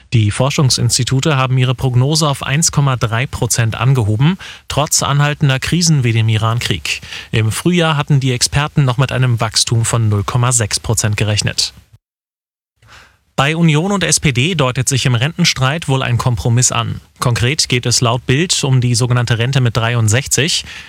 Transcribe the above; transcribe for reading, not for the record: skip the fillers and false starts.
Die Forschungsinstitute haben ihre Prognose auf 1,3% angehoben, trotz anhaltender Krisen wie dem Iran-Krieg. Im Frühjahr hatten die Experten noch mit einem Wachstum von 0,6% gerechnet. Bei Union und SPD deutet sich im Rentenstreit wohl ein Kompromiss an. Konkret geht es laut Bild um die sogenannte Rente mit 63.